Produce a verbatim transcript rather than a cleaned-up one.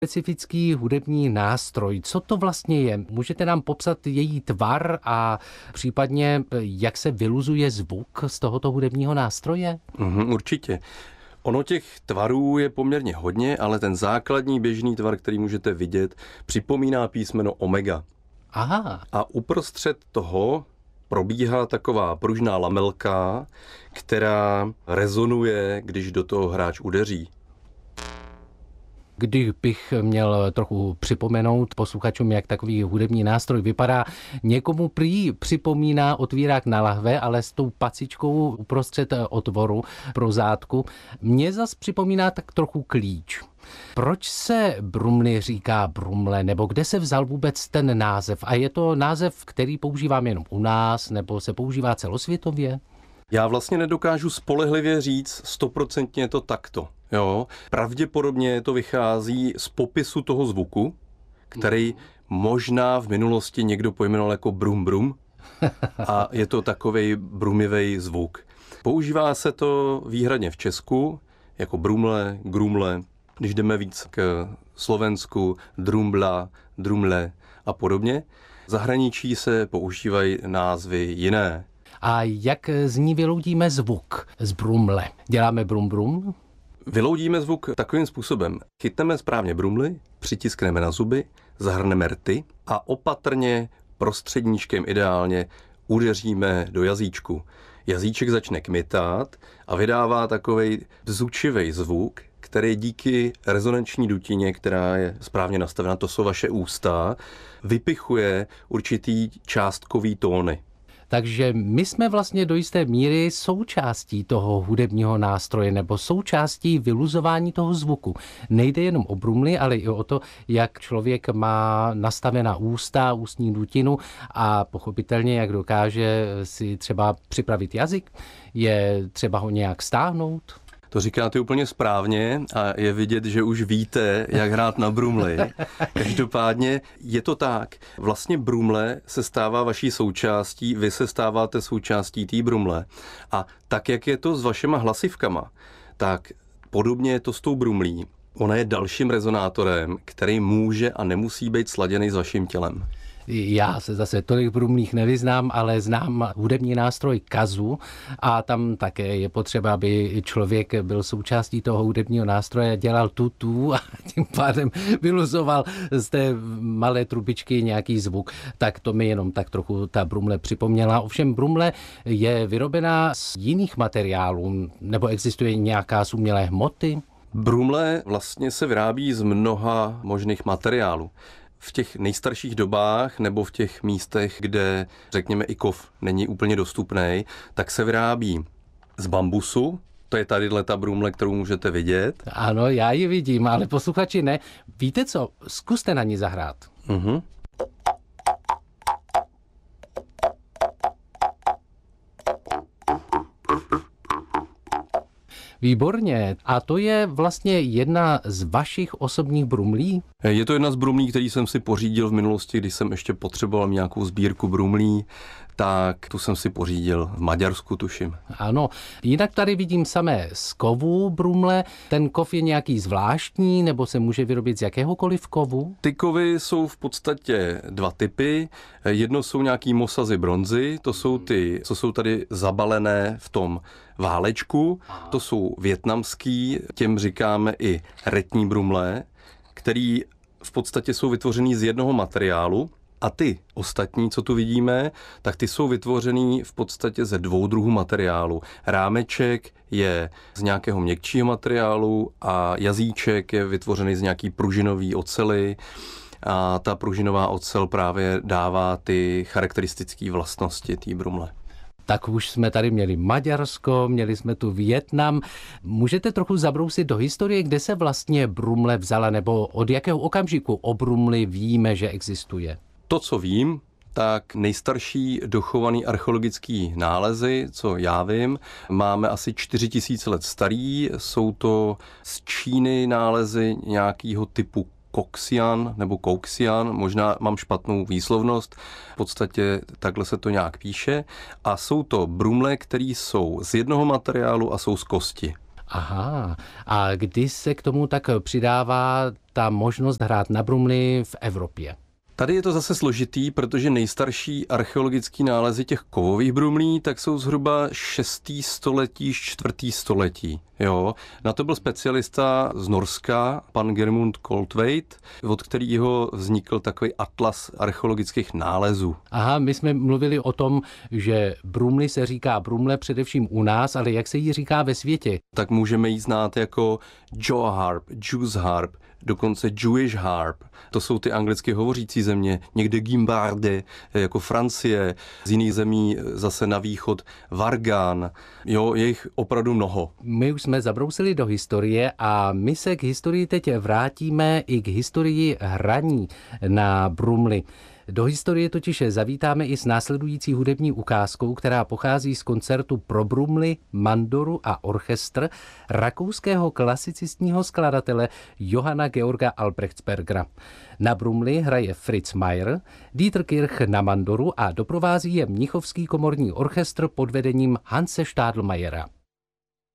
Specifický hudební nástroj. Co to vlastně je? Můžete nám popsat její tvar a případně jak se vyluzuje zvuk z tohoto hudebního nástroje? Mhm, určitě. Ono těch tvarů je poměrně hodně, ale ten základní běžný tvar, který můžete vidět, připomíná písmeno omega. Aha. A uprostřed toho probíhá taková pružná lamelka, která rezonuje, když do toho hráč udeří. Když bych měl trochu připomenout posluchačům, jak takový hudební nástroj vypadá, někomu prý připomíná otvírák na lahve, ale s tou pacičkou uprostřed otvoru pro zátku. Mně zas připomíná tak trochu klíč. Proč se brumli říká brumle, nebo kde se vzal vůbec ten název? A je to název, který používáme jenom u nás, nebo se používá celosvětově? Já vlastně nedokážu spolehlivě říct, stoprocentně je to takto. Jo? Pravděpodobně to vychází z popisu toho zvuku, který možná v minulosti někdo pojmenoval jako brum brum a je to takovej brumivej zvuk. Používá se to výhradně v Česku jako brumle, grumle, když jdeme víc k Slovensku, drumbla, drumle a podobně. V zahraničí se používají názvy jiné. A jak z ní vyloudíme zvuk z brumle? Děláme brum brum? Vyloudíme zvuk takovým způsobem. Chytneme správně brumly, přitiskneme na zuby, zahrneme rty a opatrně prostředníčkem ideálně udeříme do jazyčku. Jazyček začne kmitat a vydává takovej bzučivej zvuk, který díky rezonanční dutině, která je správně nastavena, to jsou vaše ústa, vypichuje určitý částkový tóny. Takže my jsme vlastně do jisté míry součástí toho hudebního nástroje nebo součástí vyluzování toho zvuku. Nejde jenom o brumly, ale i o to, jak člověk má nastavená ústa, ústní dutinu a pochopitelně, jak dokáže si třeba připravit jazyk, je třeba ho nějak stáhnout. To říkáte úplně správně a je vidět, že už víte, jak hrát na brumli. Každopádně je to tak. Vlastně brumle se stává vaší součástí, vy se stáváte součástí té brumle. A tak, jak je to s vašima hlasivkama, tak podobně je to s tou brumlí. Ona je dalším rezonátorem, který může a nemusí být sladěný s vaším tělem. Já se zase tolik v brumlích nevyznám, ale znám hudební nástroj kazu a tam také je potřeba, aby člověk byl součástí toho hudebního nástroje, dělal tutu a tím pádem vyluzoval z té malé trubičky nějaký zvuk. Tak to mi jenom tak trochu ta brumle připomněla. Ovšem brumle je vyrobená z jiných materiálů, nebo existuje nějaká z umělé hmoty? Brumle vlastně se vyrábí z mnoha možných materiálů. V těch nejstarších dobách nebo v těch místech, kde, řekněme, i kov není úplně dostupný, tak se vyrábí z bambusu. To je tadyhle ta brumle, kterou můžete vidět. Ano, já ji vidím, ale posluchači ne. Víte co? Zkuste na ní zahrát. Mhm. Výborně. A to je vlastně jedna z vašich osobních brumlí? Je to jedna z brumlí, který jsem si pořídil v minulosti, když jsem ještě potřeboval nějakou sbírku brumlí, tak tu jsem si pořídil v Maďarsku, tuším. Ano. Jinak tady vidím samé z kovu brumle. Ten kov je nějaký zvláštní, nebo se může vyrobit z jakéhokoliv kovu? Ty kovy jsou v podstatě dva typy. Jedno jsou nějaký mosazy bronzy, to jsou ty, co jsou tady zabalené v tom válečku. To jsou vietnamský, těm říkáme i retní brumle, který v podstatě jsou vytvořený z jednoho materiálu. A ty ostatní, co tu vidíme, tak ty jsou vytvořený v podstatě ze dvou druhů materiálu. Rámeček je z nějakého měkčího materiálu a jazyček je vytvořený z nějaký pružinový ocely. A ta pružinová ocel právě dává ty charakteristické vlastnosti té brumle. Tak už jsme tady měli Maďarsko, měli jsme tu Vietnam. Můžete trochu zabrousit do historie, kde se vlastně brumle vzala, nebo od jakého okamžiku o brumli víme, že existuje? To, co vím, tak nejstarší dochovaný archeologický nálezy, co já vím, máme asi čtyři tisíce let starý. Jsou to z Číny nálezy nějakého typu Koxian nebo Kouxian, možná mám špatnou výslovnost, v podstatě takhle se to nějak píše. A jsou to brumle, které jsou z jednoho materiálu a jsou z kosti. Aha, a kdy se k tomu tak přidává ta možnost hrát na brumli v Evropě? Tady je to zase složitý, protože nejstarší archeologické nálezy těch kovových brumlí tak jsou zhruba šestý století, čtvrtý století. Jo. Na to byl specialista z Norska, pan Geirmund Koldtveit, od kterého vznikl takový atlas archeologických nálezů. Aha, my jsme mluvili o tom, že brumli se říká brumle především u nás, ale jak se jí říká ve světě? Tak můžeme ji znát jako jaw harp, Jew's harp, dokonce Jewish harp. To jsou ty anglicky hovořící země, někde gimbardy, jako Francie, z jiných zemí zase na východ vargán. Jo, je jich opravdu mnoho. My už jsme zabrousili do historie a my se k historii teď vrátíme i k historii hraní na brumli. Do historie totiž zavítáme i s následující hudební ukázkou, která pochází z koncertu pro brumli, mandoru a orchestr rakouského klasicistního skladatele Johanna Georga Albrechtsbergera. Na brumli hraje Fritz Mayr, Dieter Kirch na mandoru a doprovází je Mnichovský komorní orchestr pod vedením Hanse Stadelmayera.